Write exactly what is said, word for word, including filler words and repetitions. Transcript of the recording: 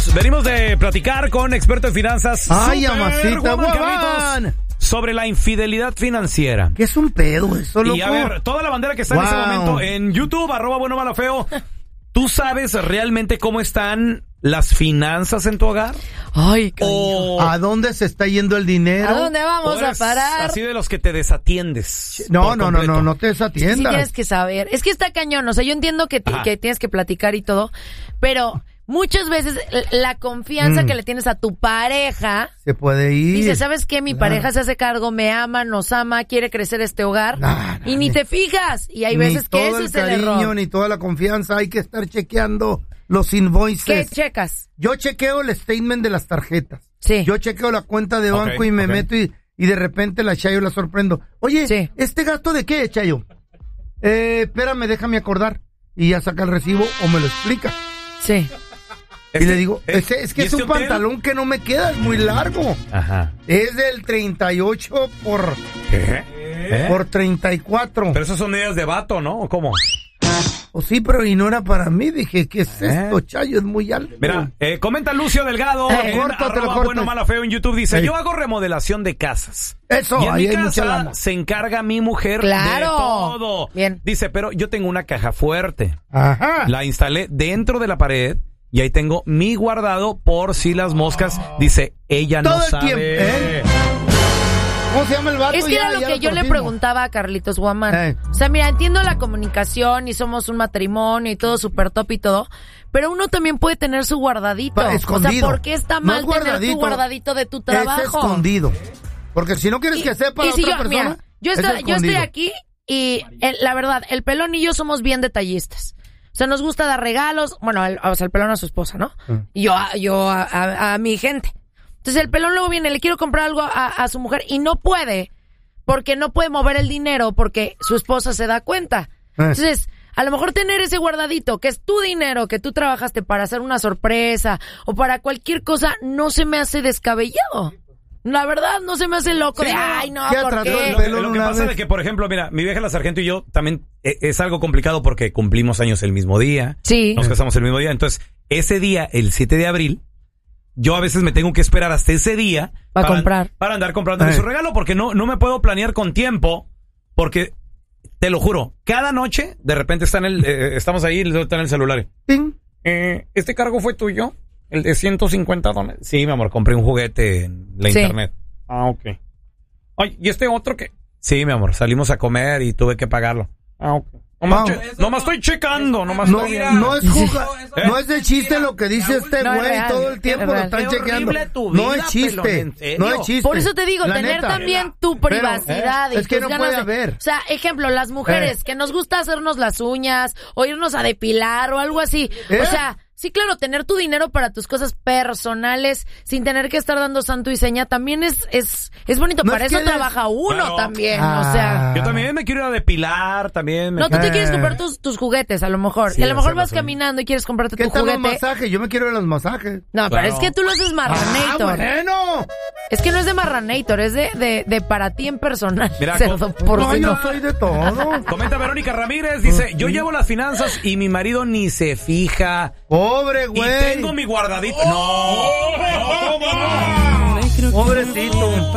Carlitos. Venimos de platicar con experto en finanzas. Ay, amacita, Carlitos, sobre la infidelidad financiera. ¿Qué es un pedo eso, loco? Y a ver, toda la bandera que está wow. en ese momento en YouTube, arroba bueno malo feo. ¿Tú sabes realmente cómo están las finanzas en tu hogar? Ay, o ¿a dónde se está yendo el dinero? ¿A dónde vamos a parar? Así de los que te desatiendes. No, no, no, no, no te desatiendas. Sí, tienes que saber. Es que está cañón. O sea, yo entiendo que, t- que tienes que platicar y todo, pero muchas veces la confianza mm. que le tienes a tu pareja se puede ir. Dice, ¿sabes qué? Mi nah. pareja se hace cargo, me ama, nos ama, quiere crecer este hogar. Nah, nah, y ni, ni te fijas. Y hay veces que ese es el error. Ni todo el cariño, ni toda la confianza. Hay que estar chequeando los invoices. ¿Qué checas? Yo chequeo el statement de las tarjetas. Sí. Yo chequeo la cuenta de banco okay, y me okay. meto y, y de repente la Chayo la sorprendo. Oye, sí. ¿este gasto de qué, Chayo? Eh, espérame, déjame acordar. Y ya saca el recibo o me lo explica. Sí. Y este, le digo, es, es que es este un hotel? pantalón que no me queda, es muy largo. Ajá. Es del treinta y ocho por... ¿Qué? ¿Eh? Por treinta y cuatro. Pero esos son medidas de vato, ¿no? ¿O cómo? O oh, sí, pero y no era para mí. Dije, ¿qué es esto, ¿Eh? Chayo? Es muy alto. Mira, eh, comenta Lucio Delgado eh, en corto, arroba bueno malo feo en YouTube. Dice, sí. yo hago remodelación de casas. Eso, y en ahí mi hay casa mucha se encarga mi mujer claro. de todo. Bien. Dice, pero yo tengo una caja fuerte. Ajá. La instalé dentro de la pared. Y ahí tengo mi guardado por si las moscas. Dice, ella todo no el sabe. Tiempo, ¿eh? ¿Cómo se llama el vato? Es que ya, era lo ya que lo yo le preguntaba a Carlitos Guamán. Eh. O sea, mira, entiendo la comunicación y somos un matrimonio y todo súper top y todo, pero uno también puede tener su guardadito. Pa, escondido. O sea, ¿por qué está mal no tener tu guardadito de tu trabajo? Es escondido. Porque si no quieres y, que sepa y otra si yo, persona, mira, yo, estoy, yo estoy aquí y el, la verdad, el pelón y yo somos bien detallistas. O sea, nos gusta dar regalos. Bueno, el, o sea, el pelón a su esposa, ¿no? Mm. Y yo, a, yo a, a, a mi gente. Entonces el pelón luego viene, le quiero comprar algo a, a su mujer y no puede, porque no puede mover el dinero porque su esposa se da cuenta. Eh. Entonces, a lo mejor tener ese guardadito, que es tu dinero, que tú trabajaste para hacer una sorpresa o para cualquier cosa, no se me hace descabellado. La verdad, no se me hace loco sí, de, ay, no, ¿por qué? Lo, lo que pasa es que, por ejemplo, mira, mi vieja la sargento y yo también eh, es algo complicado porque cumplimos años el mismo día. Sí. Nos casamos el mismo día. Entonces, ese día, el siete de abril, yo a veces me tengo que esperar hasta ese día para, para comprar. Para andar comprándole su regalo porque no, no me puedo planear con tiempo porque, te lo juro, cada noche, de repente está en el, eh, estamos ahí, está en el celular. ¿Sí? Eh, ¿Este cargo fue tuyo? ¿El de ciento cincuenta dólares? Sí, mi amor, compré un juguete en la sí. internet. Ah, ok. Ay, ¿y este otro qué? Sí, mi amor, salimos a comer y tuve que pagarlo. Ah, ok. Nomás, che- nomás estoy checando, nomás no, estoy... no es juga, ¿Eh? no es de chiste lo que dice este güey, no todo el tiempo lo están chequeando. No es chiste, no es chiste. Por eso te digo, la tener neta. también tu privacidad. Pero, ¿eh? y es que no puede de, haber. O sea, ejemplo, las mujeres eh. que nos gusta hacernos las uñas o irnos a depilar o algo así. ¿Eh? O sea... Sí, claro, tener tu dinero para tus cosas personales sin tener que estar dando santo y seña también es es es bonito. No para es eso trabaja uno claro. también, ah. o sea. Yo también me quiero ir a depilar, también. Me no, quiero... tú te quieres comprar tus, tus juguetes, a lo mejor. Sí, y a lo mejor vas así. caminando y quieres comprarte tu juguete. ¿Qué tal los masajes? Yo me quiero ir a los masajes. No, claro. pero es que tú lo haces Marranator. Ah, bueno. Es que no es de Marranator, es de, de, de para ti en personal. Mira, cerdo, por no, yo soy de todo. Comenta Verónica Ramírez, dice, yo llevo las finanzas y mi marido ni se fija. Pobre güey. Tengo mi guardadito. No, no, no, no. Pobrecito.